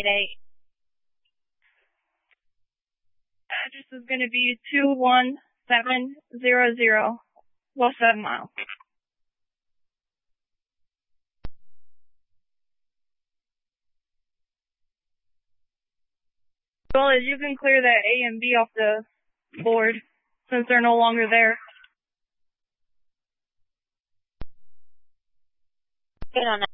8. Address is going to be 21700 West 7 Mile. Well, as you can clear that A and B off the board since they're no longer there. Good on that.